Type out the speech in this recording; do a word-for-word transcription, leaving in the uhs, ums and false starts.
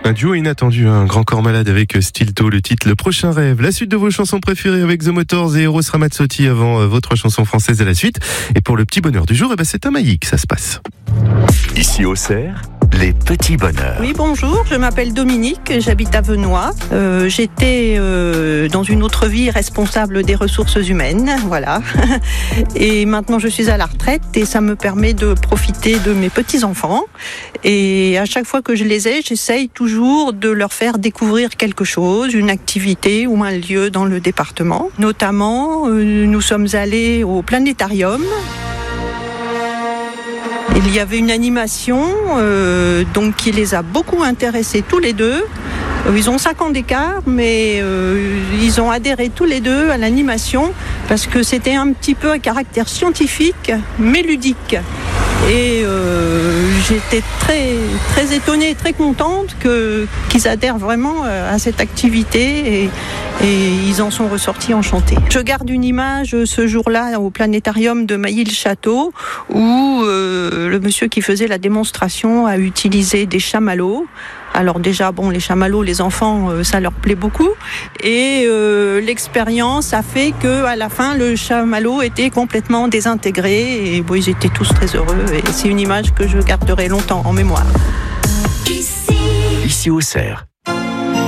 Un duo inattendu, un grand corps malade avec Stilto, le titre Le Prochain Rêve. La suite de vos chansons préférées avec The Motors et Eros Ramazzotti avant votre chanson française à la suite. Et pour le petit bonheur du jour, eh ben c'est à Mailly que ça se passe. Ici au Cerf, les petits bonheurs. Oui, bonjour, je m'appelle Dominique, j'habite à Venoy. Euh, j'étais euh, dans une autre vie responsable des ressources humaines, voilà. Et maintenant je suis à la retraite et ça me permet de profiter de mes petits-enfants. Et à chaque fois que je les ai, j'essaye toujours de leur faire découvrir quelque chose, une activité ou un lieu dans le département. Notamment, euh, nous sommes allés au planétarium. Il y avait une animation euh, donc qui les a beaucoup intéressés tous les deux. Ils ont cinq ans d'écart, mais euh, ils ont adhéré tous les deux à l'animation parce que c'était un petit peu à caractère scientifique, mais ludique. Et euh, j'étais très, très étonnée, très contente que, qu'ils adhèrent vraiment à cette activité et, et ils en sont ressortis enchantés. Je garde une image ce jour-là au planétarium de Mailly-le-Château où euh, le monsieur qui faisait la démonstration a utilisé des chamallows. Alors déjà, bon, les chamallows, les enfants, euh, ça leur plaît beaucoup. Et euh, l'expérience a fait qu'à la fin, le chamallow était complètement désintégré. Et bon, ils étaient tous très heureux. Et c'est une image que je garderai longtemps en mémoire. Ici au Cerf.